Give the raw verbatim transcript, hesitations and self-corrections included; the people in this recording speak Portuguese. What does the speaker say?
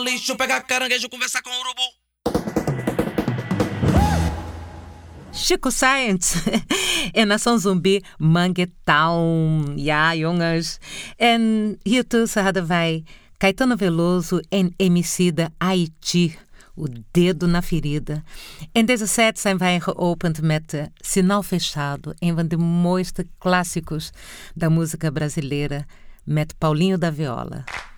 lixo, pegar caranguejo, conversar com o urubu. Chico Science en Nação Zumbi Manguetown. Ja, jongens. En hiertussen hadden wij Caetano Veloso en Emicida Haiti. O dedo na ferida. In deze set zijn wij geopend met uh, Sinal Fechado, een van de mooiste clássicos da música brasileira, met Paulinho da Viola.